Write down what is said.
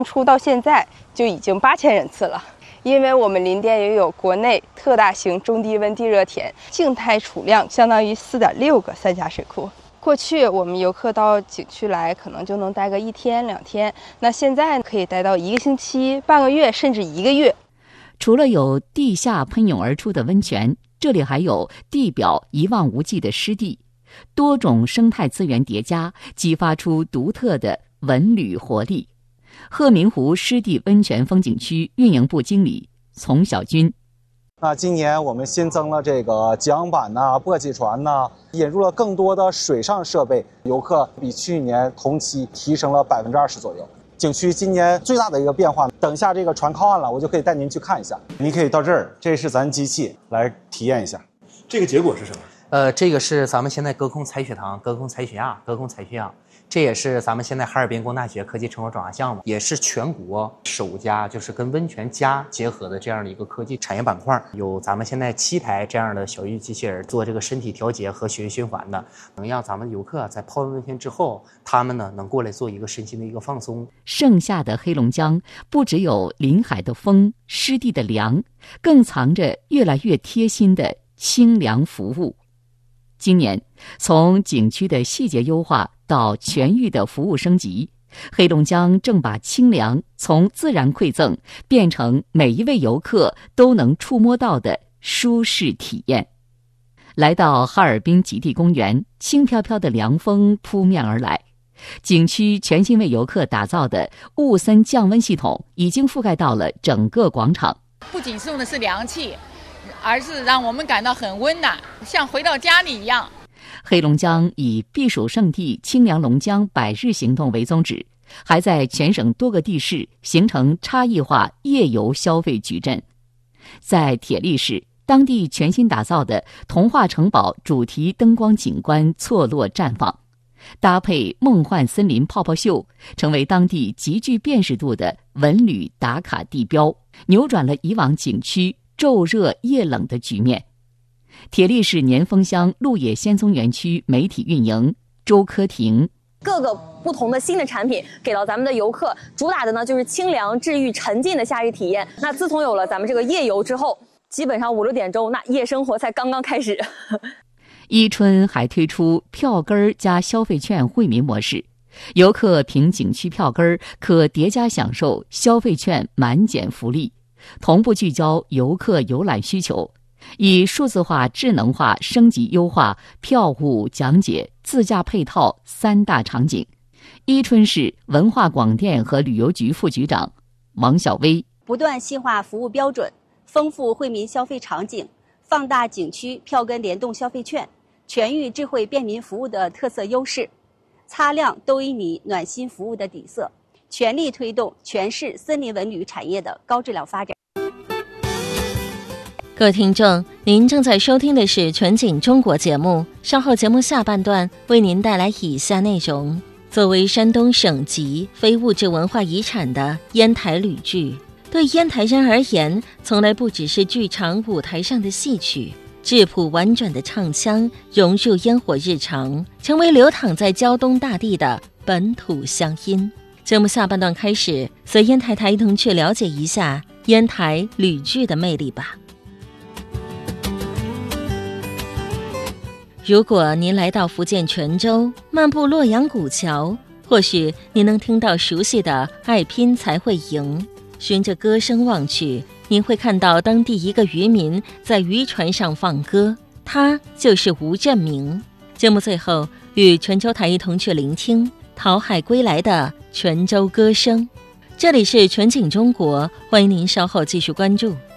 初到现在就已经8000人次了。因为我们林甸也有国内特大型中低温地热田，静态储量相当于4.6个3峡水库。过去我们游客到景区来可能就能待个1天2天，那现在可以待到1个星期、半个月甚至1个月。 除了有地下喷涌而出的温泉，这里还有地表一望无际的湿地，多种生态资源叠加，激发出独特的文旅活力。鹤鸣湖湿地温泉风景区运营部经理丛小军。 那今年我们新增了这个激昂板簸箕船引入了更多的水上设备，游客比去年同期提升了20%左右。景区今年最大的一个变化，等一下这个船靠岸了，我就可以带您去看一下。您可以到这儿，这是咱机器来体验一下。 这个结果是什么？ 这个是咱们现在隔空采血塘、隔空采血压、隔空采血氧。这也是咱们现在哈尔滨工大学科技成果转化项目，也是全国首家就是跟温泉加结合的这样的一个科技产业板块。有咱们现在7台这样的小玉机器人做这个身体调节和血液循环的，能让咱们游客在泡完温泉之后，他们呢能过来做一个身心的一个放松。 盛夏的黑龙江不只有临海的风、湿地的凉，更藏着越来越贴心的清凉服务。今年，从景区的细节优化到全域的服务升级，黑龙江正把清凉从自然馈赠变成每一位游客都能触摸到的舒适体验。来到哈尔滨极地公园，轻飘飘的凉风扑面而来。景区全新为游客打造的雾森降温系统已经覆盖到了整个广场。 不仅送的是凉气，而是让我们感到很温暖，像回到家里一样。 黑龙江以避暑胜地清凉龙江100日行动为宗旨，还在全省多个地市形成差异化夜游消费矩阵。在铁力市，当地全新打造的童话城堡主题灯光景观错落绽放，搭配梦幻森林泡泡秀，成为当地极具辨识度的文旅打卡地标，扭转了以往景区昼热夜冷的局面。铁力市年丰乡鹿野仙踪园区媒体运营周科婷， 各个不同的新的产品给到咱们的游客，主打的呢就是清凉治愈沉浸的夏日体验。那自从有了咱们这个夜游之后，基本上5、6点钟，那夜生活才刚刚开始。 伊春还推出票根加消费券惠民模式，游客凭景区票根可叠加享受消费券满减福利，同步聚焦游客游览需求，以数字化、智能化升级优化票务讲解、自驾配套3大场景。伊春市文化广电和旅游局副局长王小薇， 不断细化服务标准，丰富惠民消费场景，放大景区票根联动消费券、全域智慧便民服务的特色优势，擦亮都依你暖心服务的底色，全力推动全市森林文旅产业的高质量发展。 各位听众，您正在收听的是全景中国节目，稍后节目下半段为您带来以下内容。作为山东省级非物质文化遗产的烟台吕剧，对烟台人而言，从来不只是剧场舞台上的戏曲，质朴婉转的唱腔融入烟火日常，成为流淌在胶东大地的本土乡音。节目下半段开始，随烟台台同去了解一下烟台吕剧的魅力吧。如果您来到福建泉州，漫步洛阳古桥，或许您能听到熟悉的爱拼才会赢。循着歌声望去，您会看到当地一个渔民在渔船上放歌，他就是吴振明。节目最后，与泉州台一同去聆听讨海归来的泉州歌声。这里是全景中国，欢迎您稍后继续关注。